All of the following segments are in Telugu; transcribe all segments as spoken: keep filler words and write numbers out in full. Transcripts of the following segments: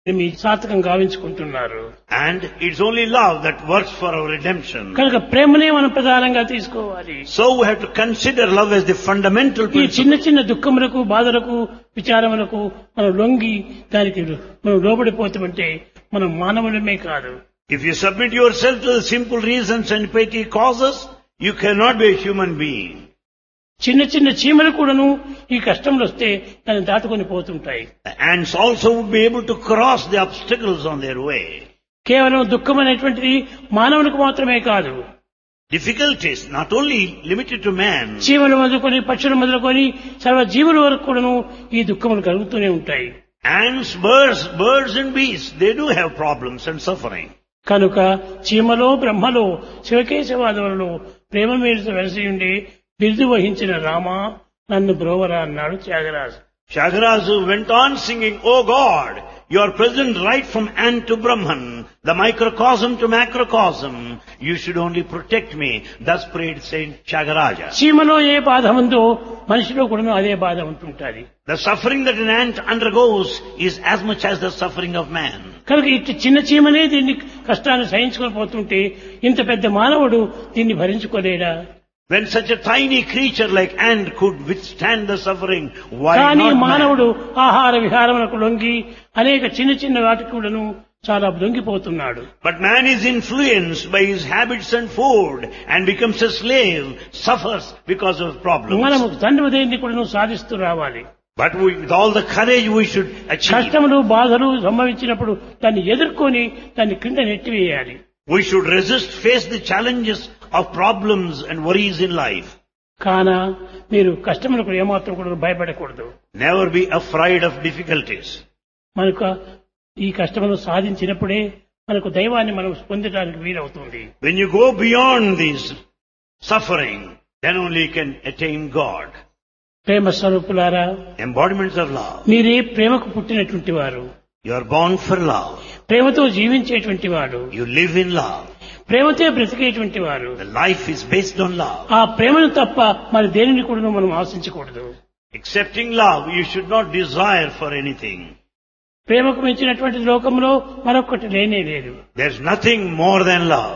మీ సార్థకం గావించుకుంటున్నారు. And it's only love that works for our redemption. కనుక ప్రేమనే మనం ప్రధానంగా తీసుకోవాలి. So we have to consider love as the fundamental ఈ చిన్న principle. చిన్న దుఃఖములకు బాధలకు విచారములకు మనం లొంగి దానికి మనం లోబడిపోతామంటే మనం మానవులమే కాదు. If you submit yourself to the simple reasons and petty causes, you cannot be a human being. చిన్న చిన్న చీమలు కూడాను ఈ కష్టంలో వస్తే దాన్ని దాటుకొని పోతుంటాయి. The ants also would be able to cross the obstacles on their way. కేవలం దుఃఖం అనేటువంటిది మానవునికి మాత్రమే కాదు. Difficulties not only limited to man. చీమలు మొదలుకొని పక్షులు మొదలుకొని సర్వ జీవుల వరకు కూడాను ఈ దుఃఖములు కలుగుతూనే ఉంటాయి. Ants, birds, birds and beasts, they do have problems and suffering. కనుక చీమలో బ్రహ్మలో శివకేశవాదవులలో ప్రేమ మీద వెలసి ఉండి బిరుదు వహించిన రామ నన్ను బ్రోవరా అన్నాడు Tyagaraju. Tyagaraja went on singing, "O God, you are present right from ant to Brahman, the microcosm to macrocosm. You should only protect me." Thus prayed Saint Tyagaraja. చీమలో ఏ బాధ ఉందో మనిషిలో కూడా అదే బాధ ఉంటుంటుంది. The suffering that an ant undergoes is as much as the suffering of man. కనుక ఇటు చిన్న చీమనే దీన్ని కష్టాన్ని సహించుకొని పోతుంటే ఇంత పెద్ద మానవుడు దీన్ని భరించుకోలేడా? When such a tiny creature like ant could withstand the suffering, why కానీ not మానవుడు man? ఆహార విహారములకు లొంగి అనేక చిన్న చిన్న వాటికి కూడాను చాలా లొంగిపోతున్నాడు. But man is influenced by his habits and food and becomes a slave, suffers because of problems. మనము తండ్రి దేన్ని కూడాను సాధిస్తూ రావాలి. But we, with all the courage we should achieve, కష్టములు బాధలు సంభవించినప్పుడు దాన్ని ఎదుర్కొని దాన్ని క్రింద నెట్టివేయాలి. we should resist, face the challenges of problems and worries in life. కాన మీరు కష్టములకు ఏమాత్రం కూడా భయపడకూడదు. Never be afraid of difficulties. మనకు ఈ కష్టమును సాధించినప్పుడే మనకు దైవాన్ని మనం పొందడానికి వీలవుతుంది. When you go beyond this suffering, then only you can attain God. ప్రేమ స్వరూపులారా, Embodiments of love. మీరే ప్రేమకు పుట్టినటువంటి వారు. You are born for love. ప్రేమతో జీవించేటువంటి వాడు. You live in love. ప్రేమతో బ్రతికేటువంటి వారు. The life is based on love. ఆ ప్రేమను తప్ప మరి దేనిని కూడా మనం ఆశించకూడదు. Accepting love, you should not desire for anything. ప్రేమకు మించినటువంటి లోకంలో మరొకటి లేనే లేదు. There's nothing more than love.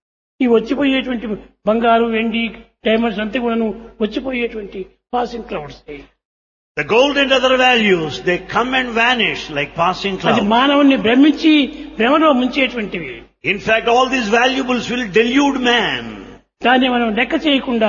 ఈ వచ్చిపోయేటువంటి బంగారు వెండి డైమండ్స్ అంతా కూడాను వచ్చిపోయేటువంటి passing clouds. The gold and other values, they come and vanish like passing అది clouds. మానవుణ్ణి భ్రమించి భ్రమలో ముంచేటువంటివి. In fact, all these valuables will delude man. దాన్ని మనం లెక్క చేయకుండా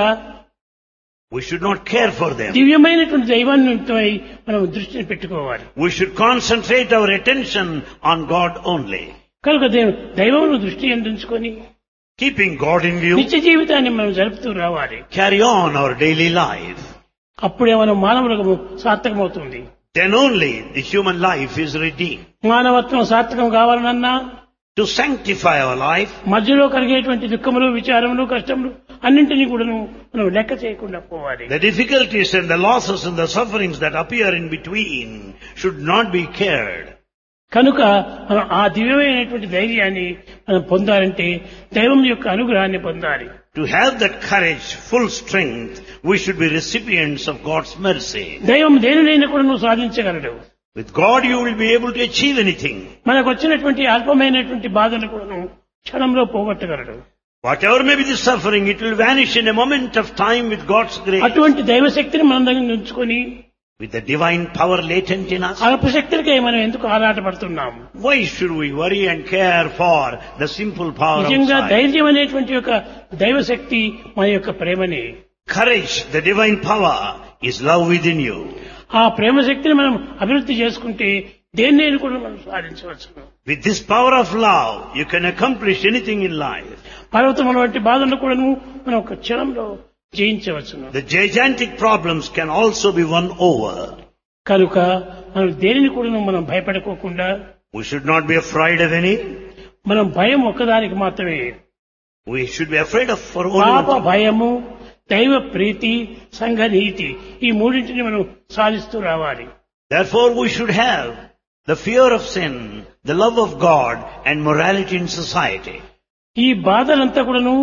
We should not care for them. దివ్యమైనటువంటి దైవాన్ని మనం దృష్టిని పెట్టుకోవాలి. We should concentrate our attention on God only. కనుక దైవమును దృష్టి అందించుకొని Keeping God in view, నిత్య జీవితాన్ని మనం జరుపుతూ రావాలి. carry on our daily life. అప్పుడే మనం మానవులకు సార్థకమవుతుంది. Then only the human life is redeemed. మానవత్వం సార్థకం కావాలనన్నా To sanctify our life, మధ్యలో కలిగేటువంటి దుఃఖములు విచారములు కష్టములు అన్నింటినీ కూడా మనం లెక్క చేయకుండా పోవాలి. the difficulties and the losses and the sufferings that appear in between should not be cared. కనుక మనం ఆ దివ్యమైనటువంటి ధైర్యాన్ని మనం పొందాలంటే దైవం యొక్క అనుగ్రహాన్ని పొందాలి. To have that courage, full strength, we should be recipients of God's mercy. దైవం దేనినైనా కూడా నువ్వు సాధించగలడు. With God you will be able to achieve anything. మనకు వచ్చినటువంటి అల్పమైనటువంటి బాధలు కూడా క్షణంలో పోగొట్టగలడు. Whatever may be the suffering, it will vanish in a moment of time with God's grace. అటువంటి దైవశక్తిని మన దగ్గర ఉంచుకొని With the divine power latent in us, అల్పశక్తులకై మనం ఎందుకు ఆరాటపడుతున్నాము? why should we worry and care for the simple power నిజంగా outside? ధైర్యం అనేటువంటి యొక్క దైవశక్తి మన యొక్క ప్రేమని. Courage, the divine power, is love within you. ఆ ప్రేమ శక్తిని మనం అభివృద్ధి చేసుకుంటే దేన్నైనా కూడా మనం సాధించవచ్చు. With this power of love, you can accomplish anything in life. పర్వతముల వంటి బాధలను కూడా మనం ఒక క్షణంలో జయించవచ్చును. The gigantic problems can also be won over. కనుక మనం దేనిని కూడా మనం భయపడుకోకుండా We should not be afraid of any. మనం భయం ఒక్కదానికి మాత్రమే. We should be afraid of for only పాప one thing. భయము, దైవ ప్రీతి, సంఘనీతి ఈ మూడింటిని మనం సాధిస్తూ రావాలి. Therefore we should have the fear of sin, the love of God and morality in society. ఈ బాధలంతా కూడాను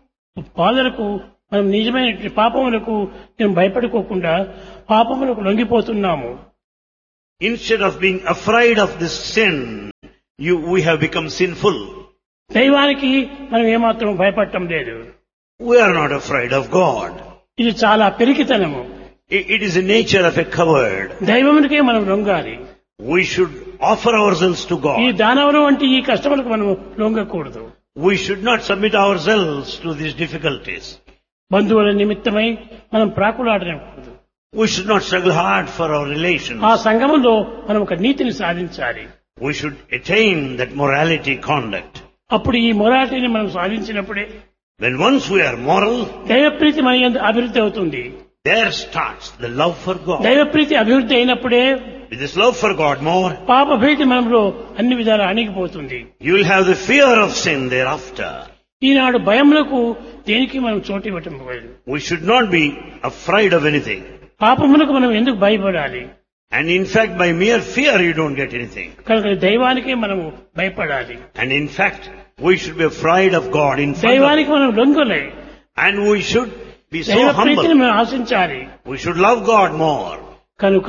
బాధలకు మనం నిజమైన పాపములకు మేము భయపడుకోకుండా పాపములకు లొంగిపోతున్నాము. Instead of being afraid of this sin, you, we have become sinful. దైవానికి మనం ఏమాత్రం భయపడటం లేదు. We are not afraid of God. ఇది చాలా పెరికితనము. It, it is the nature of a coward. దైవమునికే మనం లొంగాలి. We should offer ourselves to ఈ God. దానవరం వంటి ఈ కష్టములకు మనం లొంగకూడదు. We should not submit ourselves to these difficulties. బంధువుల నిమిత్తమై మనం ప్రాకులాడకూడదు. We should not struggle hard for our relations. ఆ సంఘములో మనం ఒక నీతిని సాధించాలి. We should attain that morality conduct. అప్పుడు ఈ మొరాలిటీని మనం సాధించినప్పుడే When once we are moral, దైవప్రీతి మన యందు అభివృద్ధి అవుతుంది. there starts the love for God. దైవప్రీతి అభివృద్ధి అయినప్పుడే With this love for God more, పాప భీతి మనలో అన్ని విధాలు అణిగిపోతుంది. you will have the fear of sin thereafter. ఈనాడు భయములకు దేనికి మనం చోటు ఇవ్వటం లేదు. We should not be afraid of anything. పాపములకు మనం ఎందుకు భయపడాలి? And in fact, by mere fear, you don't get anything. కనుక దైవానికే మనము భయపడాలి. And in fact, we should be afraid of God in front of దైవానికి మనం లొంగలే. And we should be so దైవ ప్రీతిని humble. మనం ఆశించాలి. We should love God more. కనుక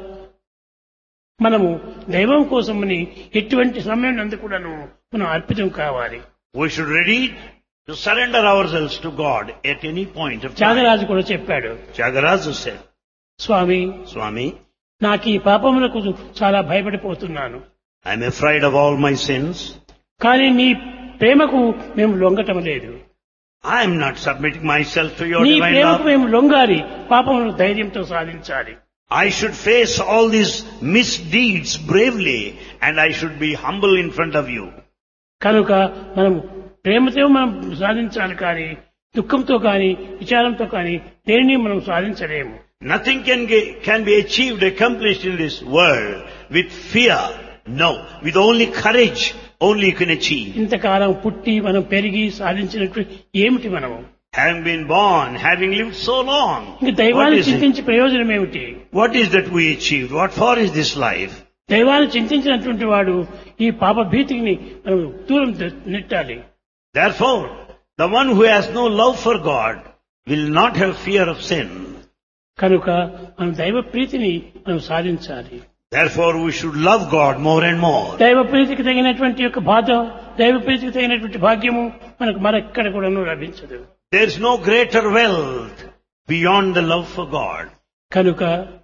మనము దైవం కోసమని ఎటువంటి సమయం నందు కూడాను మనం అర్పితం కావాలి. We should ready to surrender ourselves to God at any point of time. Tyagaraju కూడా చెప్పాడు, Tyagaraja said, స్వామి Swami, నాకు ఈ పాపములకు చాలా భయపడిపోతున్నాను. I am afraid of all my sins. కానీ నీ ప్రేమకు మేము లొంగటం లేదు. I am not submitting myself to your నీ divine ప్రేమకు love. మేము లొంగాలి, పాపమును ధైర్యంతో సాధించాలి. I should face all these misdeeds bravely and I should be humble in front of you. కనుక మనం ప్రేమతో మనం సాధించాలి, కానీ దుఃఖంతో కానీ విచారంతో కానీ దేనిని మనం సాధించలేము. Nothing can, get, can be achieved, accomplished in this world with fear. No. With only courage, only you can achieve. ఇంతకాలం పుట్టి మనం పెరిగి సాధించినట్టు ఏమిటి మనము? Having been born, having lived so long, ఇంక what దైవాన్ని is it? చింతించి ప్రయోజనం ఏమిటి? What is that we achieved? What for is this life? దైవాన్ని చింతించినటువంటి వాడు ఈ పాప భీతిని మనం దూరం నెట్టాలి. Therefore, the one who has no love for God will not have fear of sin. కనుక మనం దైవ ప్రీతిని మనం సాధించాలి. Therefore, we should love God more and more. దైవ ప్రీతికి తగినటువంటి యొక్క బాధ, దైవ ప్రీతికి తగినటువంటి భాగ్యము మనకు మరెక్కడ కూడాను లభించదు. There is no greater wealth beyond the love for God. కనుక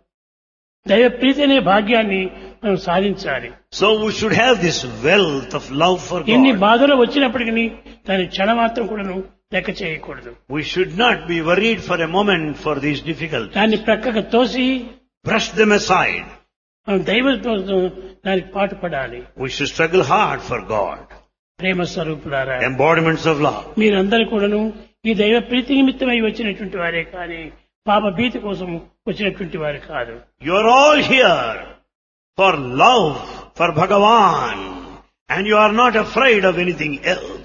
దైవ ప్రీతి అనే భాగ్యాన్ని మనం సాధించాలి. So we should have this wealth of love for ఎన్ని God. బాధలు వచ్చినప్పటికీ దాని క్షణమాత్రం కూడాను లెక్క చేయకూడదు. We should not be worried for a moment for these difficulties. దాన్ని ప్రక్కకు తోసి Brush them aside. మనం దైవంతో దానికి పాటు పడాలి. We should struggle hard for God. ప్రేమ స్వరూపులారా, Embodiments of love. మీరందరూ కూడాను ఈ దైవ ప్రీతి నిమిత్తమై వచ్చినటువంటి వారే కానీ పాప భీతి కోసం వచ్చినటువంటి వారు కాదు. You are all here for love for Bhagavan and you are not afraid of anything else.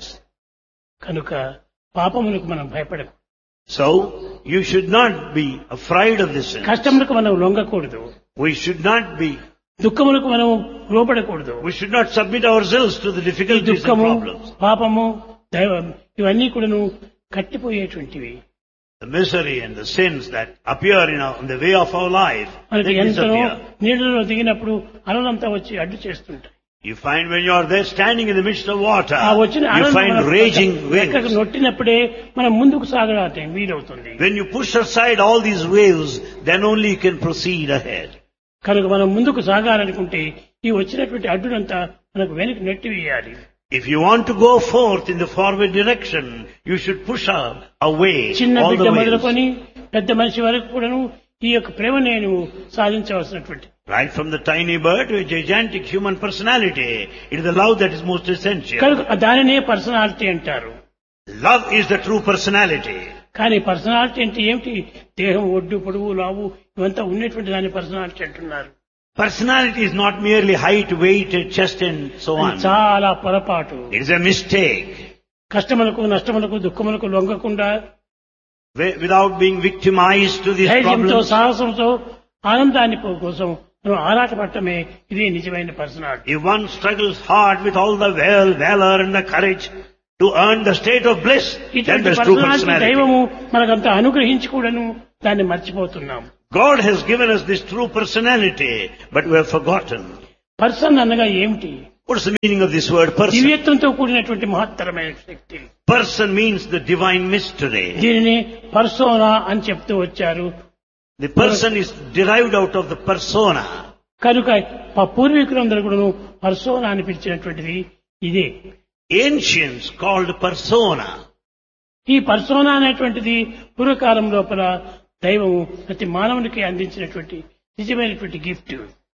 కనుక పాపములకు మనం భయపడకు. So, you should not be afraid of this sin. కష్టములకు మనం లొంగకూడదు. We should not be, దుఃఖములకు మనం లోపడకూడదు. we should not submit ourselves to the ఈ difficulties and దుఃఖము, problems. పాపము, దైవం ఇవన్నీ కూడాను కట్టిపోయేటువంటివి. The misery and the sins that appear in, our, in the way of our life, మనకి they ఎంతనో disappear. నీళ్ళలో దిగినప్పుడు అలలంతా వచ్చి అడ్డు చేస్తుంటాయి. You find when you are there standing in the midst of water, ఆ వచ్చిన you అలలు find మన raging రెక్కకు waves. నొట్టినప్పుడే మనం ముందుకు సాగడానికి వీలవుతుంది. When you push aside all these waves, then only you can proceed ahead. కనుక మనం ముందుకు సాగాలనుకుంటే ఈ వచ్చినటువంటి అడ్డునంతా మనకు వెనక్కి నెట్టి వేయాలి. If you want to go forth in the forward direction, you should push up away చిన్న all బిడ్డ the waves. మొదలుకొని పెద్ద మనిషి వరకు కూడాను ఈ యొక్క ప్రేమ నేను సాధించవలసినటువంటి. Right from the tiny bird to a gigantic human personality, it is the love that is most essential. కనుక దానినే పర్సనాలిటీ అంటారు. Love is the true personality. కానీ పర్సనాలిటీ అంటే ఏమిటి? దేహం ఒడ్డు పొడవు లావు ఇవంతా ఉన్నటువంటి దాని పర్సనాలిటీ అంటున్నారు. Personality is not merely height, weight, chest and so అది on. చాలా పొరపాటు. It is a mistake. కష్టములకు నష్టములకు దుఃఖములకు లొంగకుండా Wi- Without being victimized to these ధైర్యంతో problems, సాహసంతో ఆనందాన్ని పో- కోసం మనం ఆరాటపడటమే ఇదే నిజమైన personality. if one struggles hard with all the val- valor and the courage to earn the state of bliss, then ఇటువంటి there's true పర్సనాలిటీ personality. దైవము మనకంతా అనుగ్రహించి కూడాను దాన్ని మర్చిపోతున్నాం. God has given us this true personality, but we have forgotten. Person అనగా ఏమిటి? What is the meaning of this word person? దివ్యత్వంతో కూడినటువంటి మహత్తరమైన శక్తి. Person means the divine mystery. దీనిని పర్సోనా అని చెప్తూ వచ్చారు. The person is derived out of the persona. కనుక పూర్వీకులందరూ కూడా పర్సోనా అని పిలిచినటువంటిది ఇదే. Ancients called persona. ఈ పర్సోనా అనేటువంటిది పూర్వకాలం లోపల దైవము ప్రతి మానవునికి అందించినటువంటి నిజమైనటువంటి gift.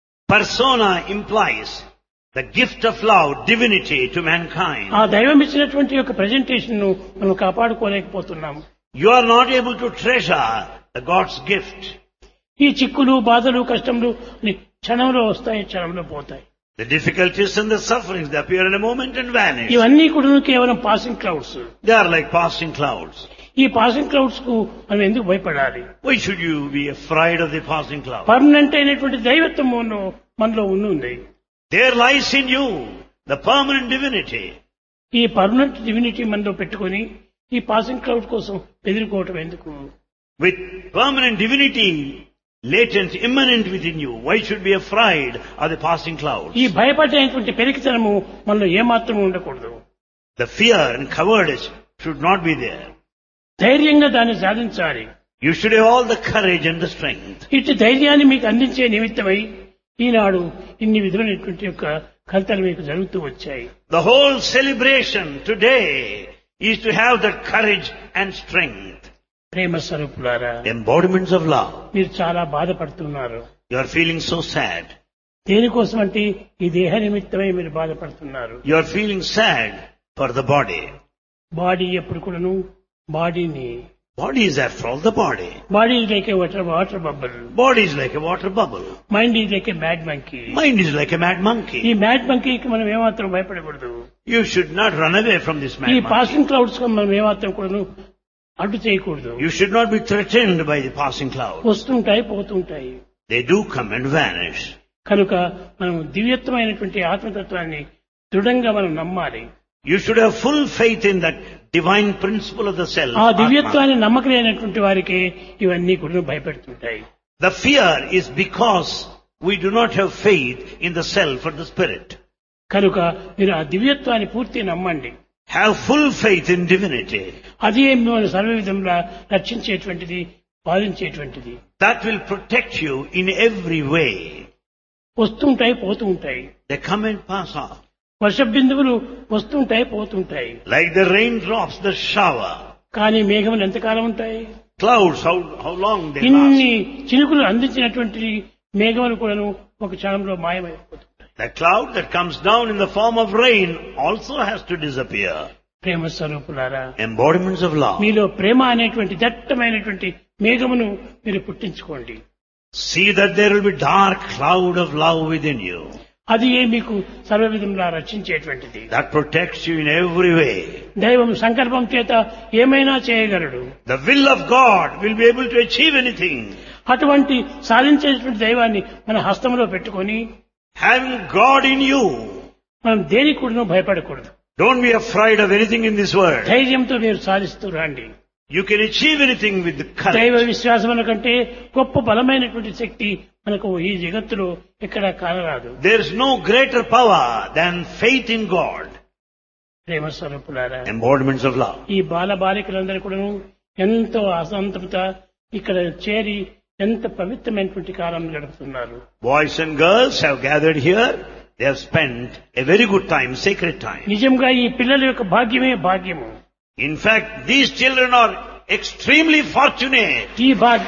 Persona implies the gift of love, divinity to mankind. ఆ దైవం ఇచ్చినటువంటి యొక్క ప్రెజెంటేషన్ ను మనం కాపాడుకోలేకపోతున్నాము. You are not able to treasure the God's gift. ఈ చిక్కులు, బాధలు, కష్టములు క్షణంలో వస్తాయి, క్షణంలో పోతాయి. The difficulties and the sufferings, they appear in a moment and vanish. ఇవన్నీ కూడా కేవలం passing clouds. They are like passing clouds. ఈ పాసింగ్ క్లౌడ్స్ కు మనం ఎందుకు భయపడాలి? Why should you be afraid of the passing cloud? Permanent అయినటువంటి దైవత్వం మనలో ఉంది. There lies in you the permanent divinity. ఈ పర్మనెంట్ డివినిటీ మనలో పెట్టుకొని ఈ పాసింగ్ క్లౌడ్ కోసం ఎదుర్కోవటం ఎందుకు? With permanent divinity latent, immanent within you, why should be afraid of the passing clouds? ఈ భయపడేటువంటి పెరికితనము మనలో ఏమాత్రము ఉండకూడదు. The fear and cowardice should not be there. ధైర్యంగా దాన్ని సాధించాలి. You should have all the courage and the strength. ఇటు ధైర్యాన్ని మీకు అందించే నిమిత్తమై ఈనాడు ఇన్ని విధమైనటువంటి యొక్క కల్తలు మీకు జరుగుతూ వచ్చాయి. The whole celebration today is to have that courage and strength. ప్రేమ స్వరూపులారా, Embodiments of love. మీరు చాలా బాధపడుతున్నారు. You are feeling so sad. దేనికోసం అంటే ఈ దేహ నిమిత్తమై మీరు బాధపడుతున్నారు. You are feeling sad for the body. Body ఎప్పుడు కూడాను బాడీని Body is after all the body. Body is like A water water bubble. Body is like a water bubble. Mind is like A mad monkey. Mind is like a mad ఈ monkey. మ్యాడ్ మంకీకి మనం ఏమాత్రం భయపడకూడదు. You should not run away from this mad ఈ monkey. పాసింగ్ క్లౌడ్స్ కు మనం ఏమాత్రం కూడాను అడ్డు చేయకూడదు. You should not be threatened by the passing cloud. వస్తుంటాయి, పోతుంటాయి. They do come and vanish. కనుక మనం దివ్యత్వమైనటువంటి ఆత్మతత్వాన్ని దృఢంగా మనం నమ్మాలి. You should have full faith in that divine principle of the self. ఆ Atma. దివ్యత్వాన్ని నమ్మకలేనటువంటి వారికి ఇవన్నీ కూడా భయపెడుతుంటాయి. The fear is because we do not have faith in the self or the spirit. కనుక మీరు ఆ దివ్యత్వాన్ని పూర్తి నమ్మండి. Have full faith in divinity. అది మిమ్మల్ని సర్వ విధంగా రక్షించేటువంటిది, పాలించేటువంటిది. That will protect you in every way. వస్తుంటాయి, పోతూ ఉంటాయి. They come and pass off. వర్ష బిందువులు వస్తుంటాయి, పోతుంటాయి. Like the raindrops, the shower. కానీ మేఘములు ఎంతకాలం ఉంటాయి? Clouds, how, how long they ఇన్ని last. చినుకులు అందించినటువంటి మేఘములు కూడాను ఒక క్షణంలో మాయమైపోతుంటాయి. The cloud that comes down in the form of rain also has to disappear. ప్రేమ స్వరూపులారా, Embodiments of love. మీలో ప్రేమ అనేటువంటి దట్టమైనటువంటి మేఘమును మీరు పుట్టించుకోండి. See that there will be dark cloud of love within you. అది ఏ మీకు సర్వ విధంగా రక్షించేటువంటిది. That protects you in every way. దైవం సంకల్పం చేత ఏమైనా చేయగలడు. The will of God will be able to achieve anything. అటువంటి సాధించేటువంటి దైవాన్ని మన హస్తంలో పెట్టుకొని Having God in you, మనం దేనికి కూడా భయపడకూడదు. don't be afraid of anything in this world. ధైర్యంతో మీరు సాధిస్తూ రండి. You can achieve anything with the దైవ courage. విశ్వాసం కంటే గొప్ప బలమైనటువంటి శక్తి మనకు ఈ జగత్తులో ఎక్కడ కానరాదు. There is no greater power than faith in God. ప్రేమ స్వరూపులారా, Embodiments of love. ఈ బాల బాలికలందరూ కూడా ఎంతో అసంతృప్త ఇక్కడ చేరి ఎంత పవిత్రమైనటువంటి కాలం గడుపుతున్నారు. Boys and girls have gathered here. They have spent a very good time, sacred time. నిజంగా ఈ పిల్లల యొక్క భాగ్యమే భాగ్యము. In fact, these children are extremely fortunate. ఈ భాగ్య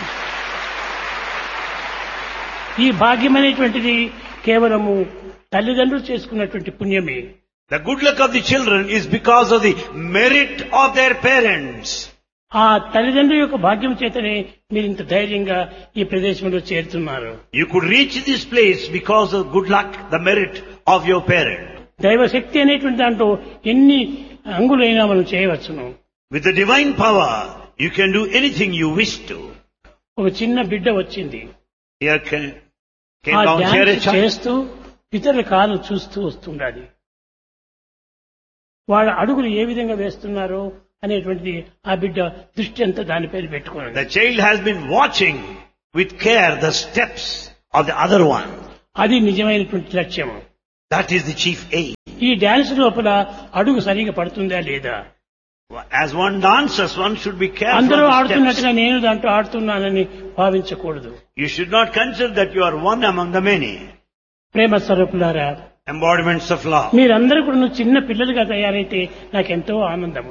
ఈ భాగ్యం అనేటువంటిది కేవలము తల్లిదండ్రులు చేసుకున్నటువంటి పుణ్యమే. The good luck of the children is because of the merit of their parents. ఆ తల్లిదండ్రుల యొక్క భాగ్యం చేతనే మీరు ఇంత ధైర్యంగా ఈ ప్రదేశంలో చేరుతున్నారు. You could reach this place because of good luck, the merit of your parent. దైవ శక్తి అనేటువంటి దాంట్లో ఎన్ని అంగులైనా మనం చేయవచ్చును. With the divine power, you can do anything you wish to. ఒక చిన్న బిడ్డ వచ్చింది. Here came, came ఆ down here a dance child. చేస్తూ ఇతరుల కాలు చూస్తూ వస్తుండాలి. వాళ్ళ అడుగులు ఏ విధంగా వేస్తున్నారో అనేటువంటిది ఆ బిడ్డ దృష్టి అంతా దానిపైన పెట్టుకున్నది. The child has been watching with care the steps of the other one. అది నిజమైనటువంటి లక్ష్యము. That is the chief aim. ఈ డాన్స్ లోపల అడుగు సరిగా పడుతుందా లేదా? As one dances, one should be careful అందరూ of the ఆడుతున్నట్టుగా steps. నేను దాంట్లో ఆడుతున్నానని భావించకూడదు. You should not consider that you are one among the many. ప్రేమ స్వరూపులారా, Embodiments of love. మీరందరూ కూడా నువ్వు చిన్న పిల్లలుగా తయారైతే నాకెంతో ఆనందము.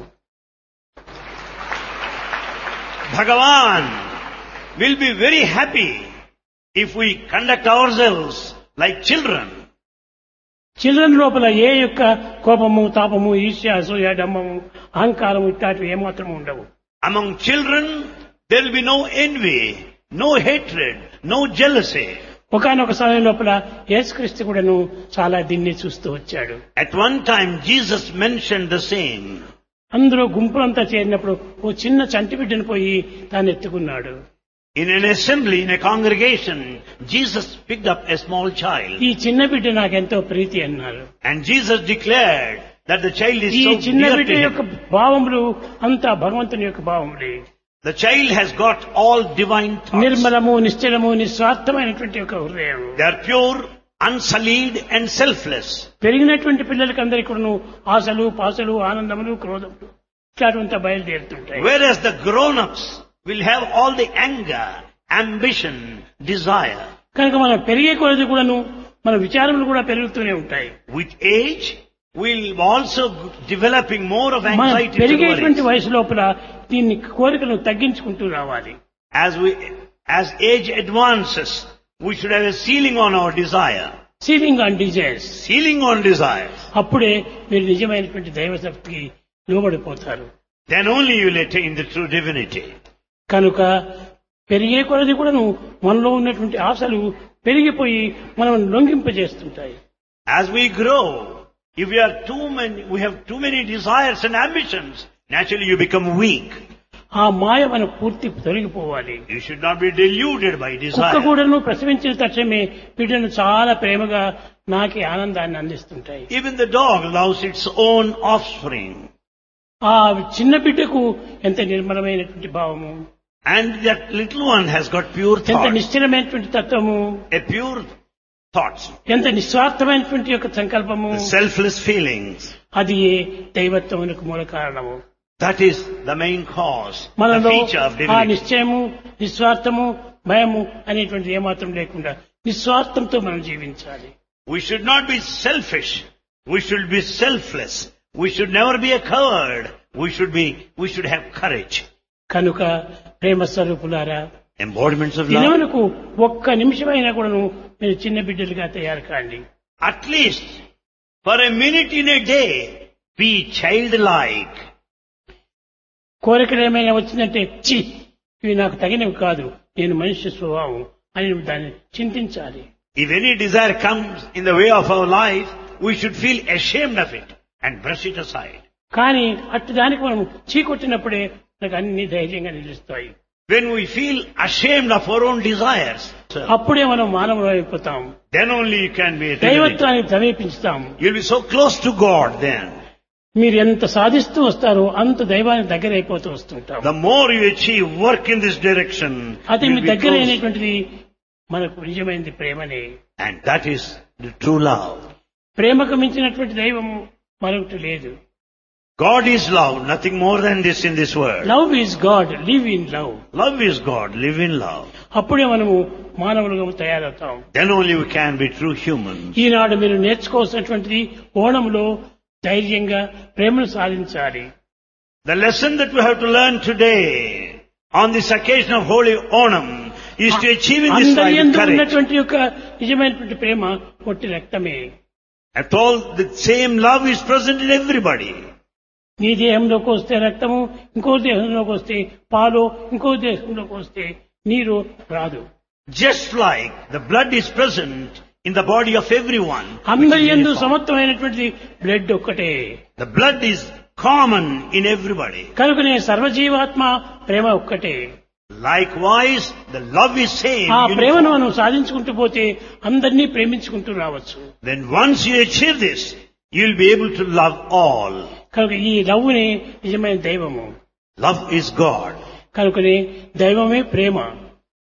Bhagavan will be very happy if we conduct ourselves like children. Children లోపల ఏ యొక్క కోపము, తాపము, ఈర్ష్య, అసూయ, డంబము, అహంకారము ఇట్లాంటివి ఏమాత్రం ఉండవు. Among children, there will be no envy, no hatred, no jealousy. ఒకనొక సమయం లోపల యేసుక్రీస్తు కూడాను చాలా దీన్ని చూస్తూ వచ్చాడు. At one time, Jesus mentioned the same. అందరూ గుంపులంతా చేరినప్పుడు ఓ చిన్న చంటి బిడ్డను పోయి తాను ఎత్తుకున్నాడు. In an assembly, in a congregation, Jesus picked up a small child. ఈ చిన్న బిడ్డ నాకెంతో ప్రీతి అన్నారు. And Jesus declared that the child is ఈ so చిన్న dear బిడ్డ to యొక్క him. భావములు అంతా భగవంతుని యొక్క భావములే. The child has got all divine thoughts. నిర్మలము, నిశ్చలము, నిస్వార్థమైనటువంటి ఒక హృదయం. They are pure, unsullied and selfless. పెరిగినటువంటి పిల్లలకి అందరికీ కూడాను ఆశలు, పాసలు, ఆనందములు, క్రోధములు ఇట్లాంటివంతా బయలుదేరుతుంటాయి. Whereas the grown-ups will have all the anger, ambition, desire. కనుక మనం పెరిగే కొలది కూడాను మన విచారములు కూడా పెరుగుతూనే ఉంటాయి. With age, we'll also developing more of మనం anxiety and పెరిగేటువంటి worries. వయసు లోపల దీన్ని కోరికను తగ్గించుకుంటూ రావాలి. As we, as age advances, we should have a ceiling on our desire. Ceiling on desires. Ceiling on desires. అప్పుడే మీరు నిజమైనటువంటి దైవశక్తికి లోబడిపోతారు. Then only you will attain the true divinity. కనుక పెరిగే కొలది కూడాను మనలో ఉన్నటువంటి ఆశలు పెరిగిపోయి మనం లొంగింపజేస్తుంటాయి. As we grow, if we are too many, we have too many desires and ambitions, naturally you become weak. ఆ మాయ మనం పూర్తి తొలగిపోవాలి. You should not be deluded by కుక్క desire. కూడాను ప్రసవించిన తక్షణమే బిడ్డను చాలా ప్రేమగా నాకి ఆనందాన్ని అందిస్తుంటాయి. Even the dog loves its own offspring. ఆ చిన్న బిడ్డకు ఎంత నిర్మలమైనటువంటి భావము, And that little one has got pure ఎంత thoughts, నిశ్చలమైనటువంటి తత్వము, a pure thoughts, ఎంత నిస్వార్థమైనటువంటి యొక్క సంకల్పము, the selfless feelings. అది దైవత్వమునకు మూల కారణము. That is the main cause, the మనలో feature of ఆ divinity. నిశ్చయము, నిస్వార్థము, భయము అనేటువంటిది ఏమాత్రం లేకుండా నిస్వార్థంతో మనం జీవించాలి. We should not be selfish. We should be selfless. We should never be a coward. We should be, we should have courage. కనుక ప్రేమ స్వరూపులారా, Embodiments of love. దినమునకు ఒక్క నిమిషమైనా కూడాను మీరు చిన్న బిడ్డలుగా తయారు కాండి. At least for a minute in a day, be childlike. కోరికలు ఏమైనా వచ్చిందంటే చి ఇవి నాకు తగినవి కాదు, నేను మనిషి స్వభావం అని నువ్వు దాన్ని చింతించాలి. If any desire comes in the way of our life, we should feel ashamed of it and brush it aside. కానీ అట్టి దానికి మనం చీకొట్టినప్పుడే మనకు అన్ని ధైర్యంగా నిలుస్తాయి. When we feel ashamed of our own desires, అప్పుడే మనం మానవులు అయిపోతాం. then only you can be a divinity. దైవత్వాన్ని సమీపిస్తాం. You'll be so close to God then. మీరు ఎంత సాధిస్తూ వస్తారో అంత దైవానికి దగ్గర అయిపోతూ వస్తుంటాం. The more you achieve work in this direction, అది మీ you'll be దగ్గర close. అయినటువంటిది మనకు నిజమైనది ప్రేమనే. And that is the true love. ప్రేమకు మించినటువంటి దైవము మరొకటి లేదు. God is love, nothing more than this in this world. Love is God, live in love. Love is God, live in love. అప్పుడే మనము మానవులుగా తయారవుతాం. Then only we can be true humans. ఈనాడు మీరు నేర్చుకోవాల్సినటువంటిది ఓణంలో ధైర్యంగా ప్రేమను సాధించాలి. The lesson that we have to learn today on this occasion of Holy Onam is to achieve in this అందరి life యందు courage. ఉన్నటువంటి యొక్క నిజమైనటువంటి ప్రేమ ఒట్టి రక్తమే. After all, the same love is present in everybody. నీ దేహంలోకి వస్తే రక్తము, ఇంకో దేహంలోకి వస్తే పాలు, ఇంకో దేహంలోకి వస్తే నీరు రాదు. Just like the blood is present in the body of everyone. అందరి which is యందు uniform. సమత్వమైనటువంటి బ్లడ్ ఒక్కటే. The blood is common in everybody. కనుకనే సర్వజీవాత్మ ప్రేమ ఒక్కటే. Likewise, the love is same. ఆ ప్రేమను uniform. మనం సాధించుకుంటూ పోతే అందరినీ ప్రేమించుకుంటూ రావచ్చు. Then once you achieve this, you'll be able to love all. కనుక ఈ లవ్వునే నిజమైన దైవము. Love is God. కనుకనే దైవమే ప్రేమ.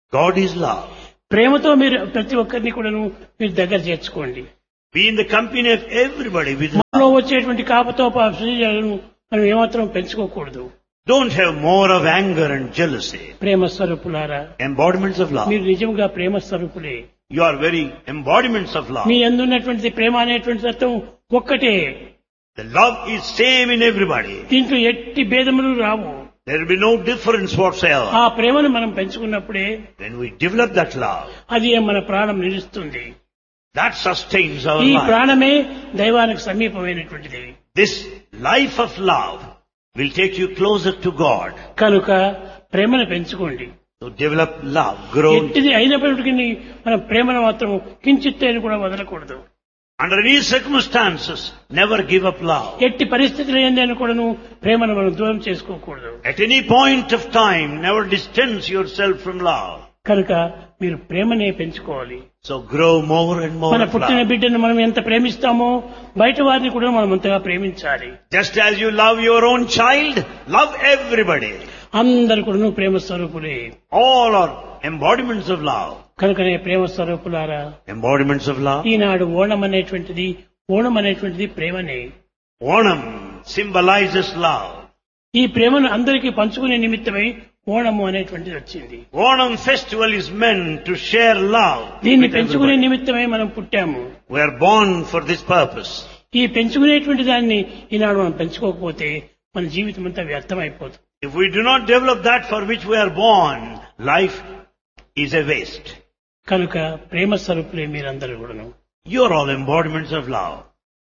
God is love. ప్రేమతో మీరు ప్రతి ఒక్కరిని కూడాను మీరు దగ్గర చేర్చుకోండి. Be in the company of everybody with love. మనలో వచ్చేటువంటి కాపతోపాలను మనం ఏమాత్రం పెంచుకోకూడదు. Don't have more of anger and jealousy. ప్రేమ స్వరూపులారా, Embodiments of love. మీరు నిజంగా ప్రేమ స్వరూపులే. You are very embodiments of love. మీ అందున్నటువంటి ప్రేమ అనేటువంటి తత్వం ఒక్కటే. The love is same in everybody. దీంట్లో ఎట్టి భేదములు రావు. There will be no difference whatsoever. ఆ ప్రేమను మనం పెంచుకున్నప్పుడే When we develop that love, అది మన ప్రాణం నిలుస్తుంది. that sustains our ఈ life. ప్రాణమే దైవానికి సమీపమైనటువంటిది. This life of love will take you closer to God. కనుక ప్రేమను పెంచుకోండి. So develop love, grow. ఎట్టిది అయినప్పటికీ మనం ప్రేమను మాత్రం కించిత్తైన కూడా వదలకూడదు. Under any circumstances, never give up love. ఎట్టి పరిస్థితులు ఏందని కూడాను ప్రేమను మనం దూరం చేసుకోకూడదు. At any point of time, never distance yourself from love. కనుక మీరు ప్రేమనే పెంచుకోవాలి. So grow more and more మన of పుట్టిన love. బిడ్డను మనం ఎంత ప్రేమిస్తామో బయట వారిని కూడా మనం అంతగా ప్రేమించాలి. Just as you love your own child, love everybody. అందరు కూడా ప్రేమ స్వరూపులే. All are embodiments of love. కనుకనే ప్రేమ స్వరూపులారా, Embodiments of love. ఈనాడు ఓణం అనేటువంటిది ఓణం అనేటువంటిది ప్రేమనే. Onam symbolizes love. ఈ ప్రేమను అందరికీ పంచుకునే నిమిత్తమై ఓణము అనేటువంటిది వచ్చింది. Onam festival is meant to share love. దీన్ని with పెంచుకునే everybody. నిమిత్తమై మనం పుట్టాము. We are born for this purpose. ఈ పెంచుకునేటువంటి దాన్ని ఈనాడు మనం పెంచుకోకపోతే మన జీవితం అంతా వ్యర్థమైపోతుంది. If we do not develop that for which we are born, life is a waste. కనుక ప్రేమ స్వరూపులే మీరందరూ కూడాను. You are all embodiments of love.